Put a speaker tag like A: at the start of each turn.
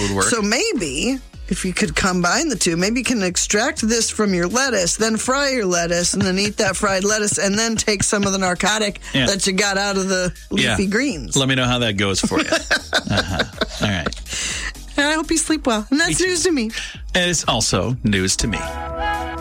A: would work.
B: So maybe if you could combine the two, maybe you can extract this from your lettuce, then fry your lettuce, and then eat that fried lettuce, and then take some of the narcotic that you got out of the leafy greens.
A: Let me know how that goes for you. All right.
B: And I hope you sleep well. And that's news to me.
A: And it's also news to me.